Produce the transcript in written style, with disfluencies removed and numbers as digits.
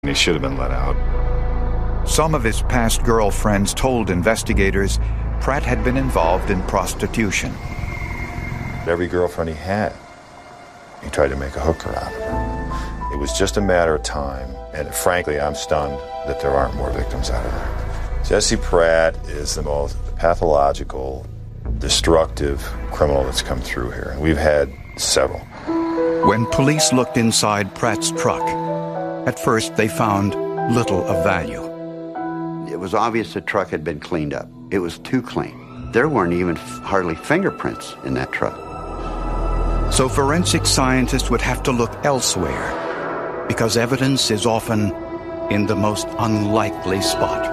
He should have been let out. Some of his past girlfriends told investigators Pratt had been involved in prostitution. Every girlfriend he had, he tried to make a hooker out of her. It was just a matter of time, and frankly, I'm stunned that there aren't more victims out of there. Jesse Pratt is the most pathological, destructive criminal that's come through here. We've had several. When police looked inside Pratt's truck, at first they found little of value. It was obvious the truck had been cleaned up. It was too clean. There weren't even hardly fingerprints in that truck. So forensic scientists would have to look elsewhere, because evidence is often in the most unlikely spot.